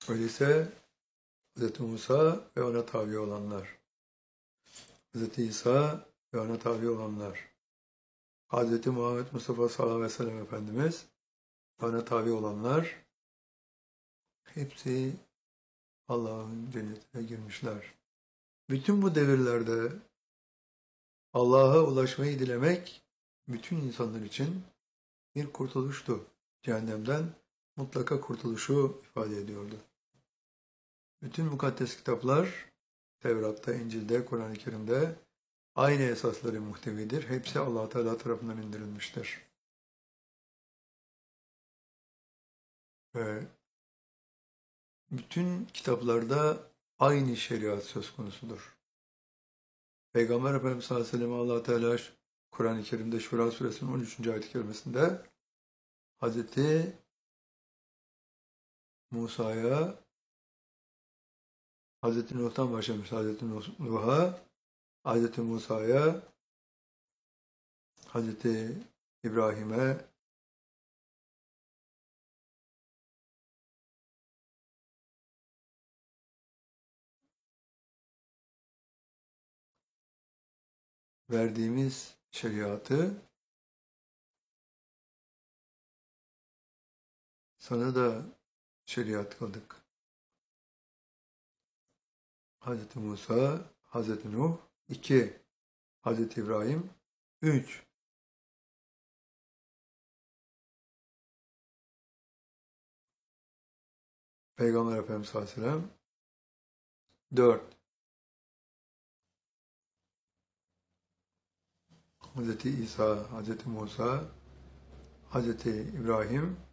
Öyleyse Hz. Musa ve ona tabi olanlar, Hz. İsa ve ona tabi olanlar, Hz. Muhammed Mustafa sallallahu aleyhi ve sellem Efendimiz ve ona tabi olanlar hepsi Allah'ın cennetine girmişler. Bütün bu devirlerde Allah'a ulaşmayı dilemek bütün insanlar için bir kurtuluştu. Cehennemden mutlaka kurtuluşu ifade ediyordu. Bütün mukaddes kitaplar Tevrat'ta, İncil'de, Kur'an-ı Kerim'de aynı esasları muhtevidir. Hepsi Allah Teala tarafından indirilmiştir. Ve bütün kitaplarda aynı şeriat söz konusudur. Peygamber Efendimiz sallallahu aleyhi ve sellem Allah Teala Kur'an-ı Kerim'de Şura suresinin 13. ayet-i kerimesinde Hazreti Musa'ya, Hazreti Nuh'tan başlamış, Hazreti Nuh'a, Hazreti Musa'ya, Hazreti İbrahim'e, verdiğimiz şeriatı sana da şeriat kıldık. Hazreti Musa, Hazreti Nuh, 2. Hazreti İbrahim, 3. Peygamber Efendimiz sallallahu aleyhi ve sellem, 4. Hazreti İsa, Hazreti Musa, Hazreti İbrahim,